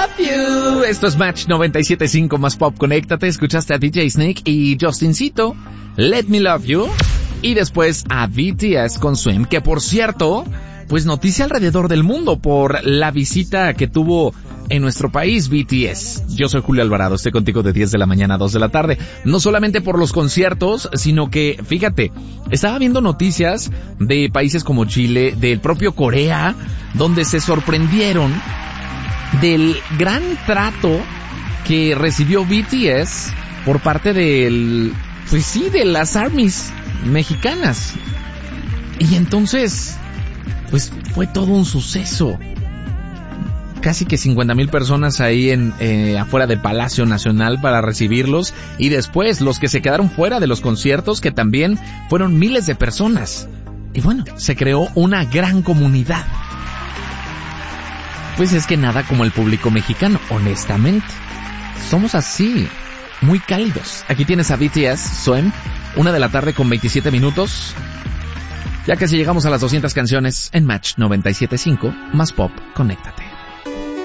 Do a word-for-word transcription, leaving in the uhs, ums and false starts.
love you. Esto es Match noventa y siete punto cinco más Pop. Conéctate. Escuchaste a D J Snake y Justincito, Let Me Love You. Y después a B T S con Swim, que por cierto, pues noticia alrededor del mundo por la visita que tuvo en nuestro país B T S. Yo soy Julio Alvarado, estoy contigo de diez de la mañana a dos de la tarde. No solamente por los conciertos, sino que, fíjate, estaba viendo noticias de países como Chile, del propio Corea, donde se sorprendieron del gran trato que recibió B T S por parte del, pues sí, de las armies mexicanas. Y entonces, pues fue todo un suceso. Casi que cincuenta mil personas ahí en eh, afuera de Palacio Nacional para recibirlos, y después los que se quedaron fuera de los conciertos, que también fueron miles de personas. Y bueno, se creó una gran comunidad. Pues es que nada como el público mexicano, honestamente. Somos así, muy cálidos. Aquí tienes a B T S, Swim, una de la tarde con veintisiete minutos. Ya casi llegamos a las doscientas canciones en Match noventa y siete punto cinco más Pop. Conéctate.